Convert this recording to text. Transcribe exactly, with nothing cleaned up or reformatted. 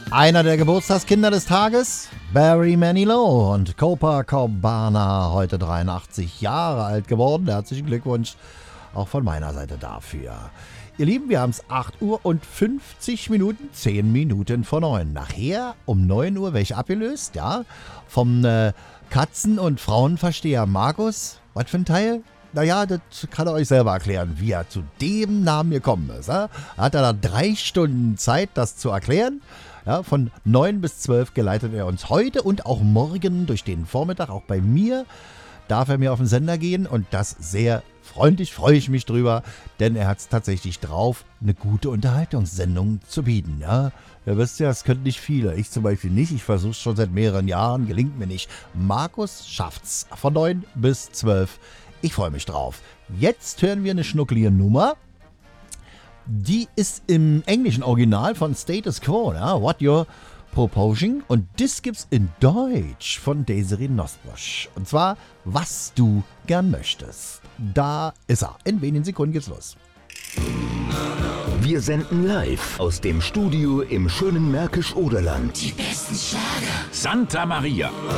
Einer der Geburtstagskinder des Tages, Barry Manilow und Copacabana, heute dreiundachtzig Jahre alt geworden. Herzlichen Glückwunsch auch von meiner Seite dafür. Ihr Lieben, wir haben es acht Uhr und fünfzig Minuten, zehn Minuten vor neun. Nachher um neun Uhr werde ich abgelöst, ja, vom äh, Katzen- und Frauenversteher Markus. Was für ein Teil? Naja, das kann er euch selber erklären, wie er zu dem Namen gekommen ist. Ja? Er hat da drei Stunden Zeit, das zu erklären. Ja, von neun bis zwölf geleitet er uns heute und auch morgen durch den Vormittag, auch bei mir, darf er mir auf den Sender gehen und das sehr freundlich, freue ich mich drüber, denn er hat es tatsächlich drauf, eine gute Unterhaltungssendung zu bieten. Ja? Ihr wisst ja, es können nicht viele, ich zum Beispiel nicht, ich versuche es schon seit mehreren Jahren, gelingt mir nicht. Markus schafft's von neun bis zwölf, ich freue mich drauf. Jetzt hören wir eine schnucklige Nummer. Die ist im englischen Original von Status Quo, ja? What You're Proposing. Und das gibt's in Deutsch von Desiree Nosbusch. Und zwar, was du gern möchtest. Da ist er. In wenigen Sekunden geht's los. Wir senden live aus dem Studio im schönen Märkisch-Oderland. Die besten Schlager. Santa Maria.